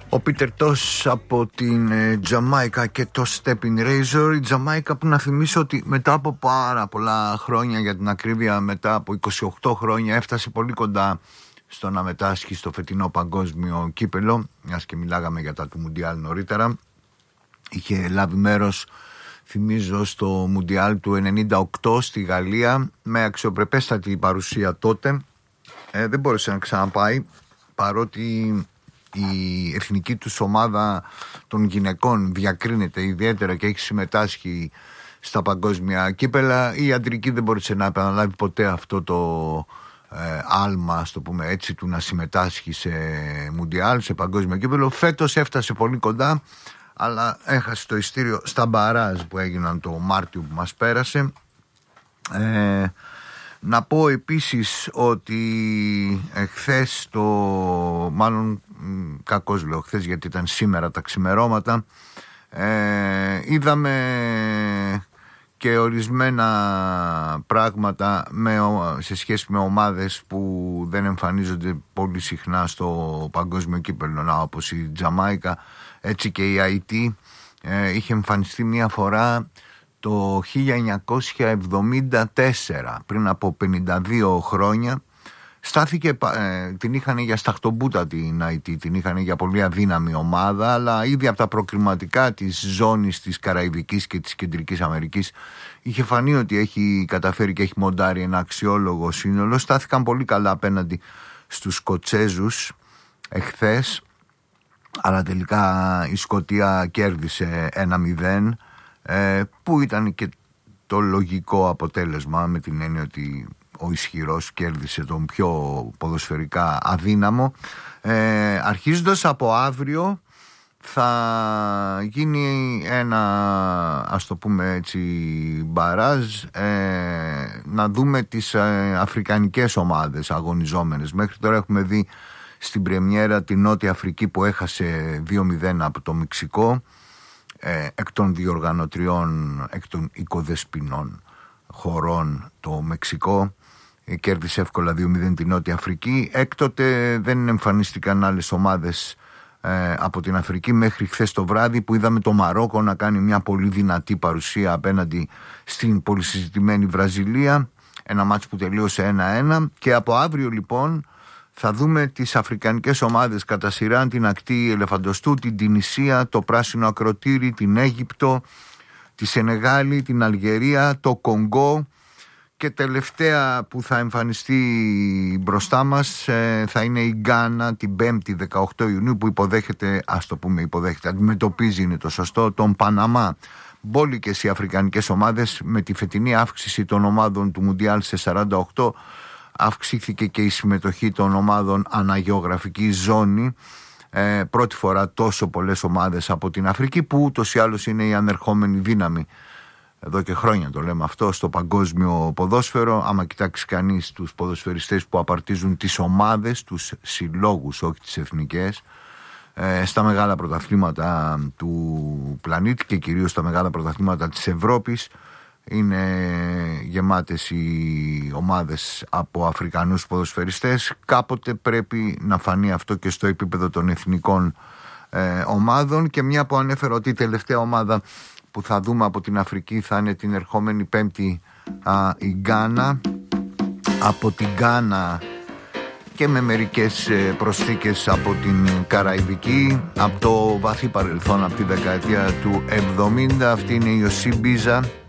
Ο Πίτερ Τος από την Τζαμάικα και το Stepping Razor. Η Τζαμάικα, που να θυμίσω ότι μετά από πάρα πολλά χρόνια, για την ακρίβεια μετά από 28 χρόνια, έφτασε πολύ κοντά στο να μετάσχει στο φετινό παγκόσμιο κύπελο, μιας και μιλάγαμε για τα του Μουντιάλ νωρίτερα. Είχε λάβει μέρος, θυμίζω, στο Μουντιάλ του 98 στη Γαλλία, με αξιοπρεπέστατη παρουσία τότε. Δεν μπόρεσε να ξαναπάει, παρότι η εθνική τους ομάδα των γυναικών διακρίνεται ιδιαίτερα και έχει συμμετάσχει στα παγκόσμια κύπελα. Η αντρική δεν μπόρεσε να επαναλάβει ποτέ αυτό το άλμα, ας το πούμε έτσι, του να συμμετάσχει σε Μουντιάλ, σε παγκόσμιο κύπελο. Φέτος έφτασε πολύ κοντά, αλλά έχασε το ειστήριο στα μπαράζ που έγιναν το Μάρτιο που μας πέρασε. Να πω επίσης ότι εχθές, μάλλον κακώς λέω χθες γιατί ήταν σήμερα τα ξημερώματα, είδαμε και ορισμένα πράγματα σε σχέση με ομάδες που δεν εμφανίζονται πολύ συχνά στο παγκόσμιο κύπελλο, όπως η Τζαμάικα, έτσι και η Αϊτή. Είχε εμφανιστεί μία φορά το 1974, πριν από 52 χρόνια. Στάθηκε, την είχαν για σταχτομπούτα την Αϊτή, την είχαν για πολύ αδύναμη ομάδα, αλλά ήδη από τα προκριματικά της ζώνης της Καραϊβικής και της Κεντρικής Αμερικής είχε φανεί ότι έχει καταφέρει και έχει μοντάρει ένα αξιόλογο σύνολο. Στάθηκαν πολύ καλά απέναντι στους Σκοτσέζους εχθές, αλλά τελικά η Σκωτία κέρδισε 1-0, που ήταν και το λογικό αποτέλεσμα, με την έννοια ότι ο ισχυρός κέρδισε τον πιο ποδοσφαιρικά αδύναμο. Αρχίζοντας από αύριο θα γίνει ένα, ας το πούμε έτσι, μπαράζ, να δούμε τις αφρικανικές ομάδες αγωνιζόμενες. Μέχρι τώρα έχουμε δει στην πρεμιέρα την Νότια Αφρική που έχασε 2-0 από το Μεξικό, εκ των διοργανωτριών, εκ των οικοδεσποινών χωρών το Μεξικό. Κέρδισε εύκολα 2-0 την Νότια Αφρική. Έκτοτε δεν εμφανίστηκαν άλλες ομάδες από την Αφρική, μέχρι χθες το βράδυ που είδαμε το Μαρόκο να κάνει μια πολύ δυνατή παρουσία απέναντι στην πολυσυζητημένη Βραζιλία, ένα μάτς που τελείωσε 1-1. Και από αύριο λοιπόν θα δούμε τις αφρικανικές ομάδες κατά σειρά, την ακτή Ελεφαντοστού, την Τινησία, το Πράσινο Ακροτήρι, την Αίγυπτο, τη Σενεγάλη, την Αλγερία, το Κονγκό, και τελευταία που θα εμφανιστεί μπροστά μας θα είναι η Γκάνα την 5η 18 Ιουνίου, που υποδέχεται, ας το πούμε υποδέχεται, αντιμετωπίζει είναι το σωστό, τον Παναμά. Μπόλικες οι αφρικανικές ομάδες. Με τη φετινή αύξηση των ομάδων του Μουντιάλ σε 48 αυξήθηκε και η συμμετοχή των ομάδων αναγεωγραφική ζώνη. Πρώτη φορά τόσο πολλές ομάδες από την Αφρική, που ούτως ή άλλως είναι η ανερχόμενη δύναμη. Εδώ και χρόνια το λέμε αυτό στο παγκόσμιο ποδόσφαιρο. Άμα κοιτάξει κανείς τους ποδοσφαιριστές που απαρτίζουν τις ομάδες, τους συλλόγους, όχι τις εθνικές, στα μεγάλα πρωταθλήματα του πλανήτη και κυρίως στα μεγάλα πρωταθλήματα της Ευρώπης, είναι γεμάτες οι ομάδες από Αφρικανούς ποδοσφαιριστές. Κάποτε πρέπει να φανεί αυτό και στο επίπεδο των εθνικών ομάδων. Και μια που ανέφερα ότι η τελευταία ομάδα που θα δούμε από την Αφρική θα είναι την ερχόμενη Πέμπτη, η Γκάνα. Από την Γκάνα και με μερικές προσθήκες από την Καραϊβική, από το βαθύ παρελθόν, από τη δεκαετία του 70, αυτή είναι η Οσί Μπίζα,